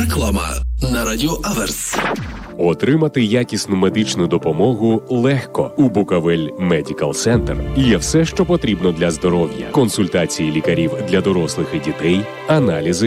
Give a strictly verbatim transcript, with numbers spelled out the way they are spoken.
Реклама на Радіо Аверс. Отримати якісну медичну допомогу легко. У Буковель Медикал Центр є все, що потрібно для здоров'я. Консультації лікарів для дорослих і дітей, аналізи,